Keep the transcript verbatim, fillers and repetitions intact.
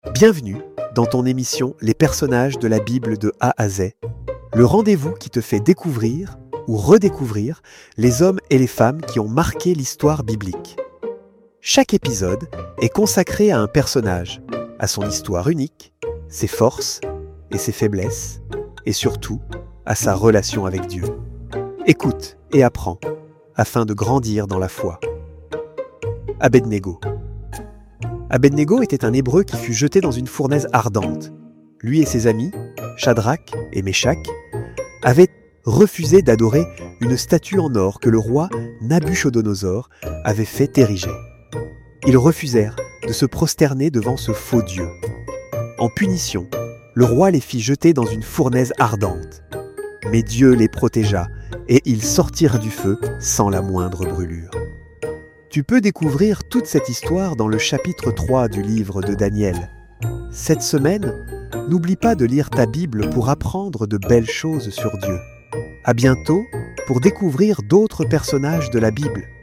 Bienvenue dans ton émission Les personnages de la Bible de A à Z, le rendez-vous qui te fait découvrir ou redécouvrir les hommes et les femmes qui ont marqué l'histoire biblique. Chaque épisode est consacré à un personnage, à son histoire unique, ses forces et ses faiblesses, et surtout à sa relation avec Dieu. Écoute et apprends, afin de grandir dans la foi. Abednego. Abednego était un Hébreu qui fut jeté dans une fournaise ardente. Lui et ses amis, Shadrach et Meshach, avaient refusé d'adorer une statue en or que le roi Nabuchodonosor avait fait ériger. Ils refusèrent de se prosterner devant ce faux dieu. En punition, le roi les fit jeter dans une fournaise ardente. Mais Dieu les protégea et ils sortirent du feu sans la moindre brûlure. Tu peux découvrir toute cette histoire dans le chapitre trois du livre de Daniel. Cette semaine, n'oublie pas de lire ta Bible pour apprendre de belles choses sur Dieu. À bientôt pour découvrir d'autres personnages de la Bible.